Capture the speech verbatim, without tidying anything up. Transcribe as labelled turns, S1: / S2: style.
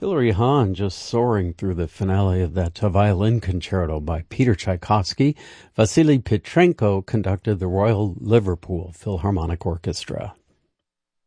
S1: Hilary Hahn just soaring through the finale of that violin concerto by Peter Tchaikovsky. Vasily Petrenko conducted the Royal Liverpool Philharmonic Orchestra.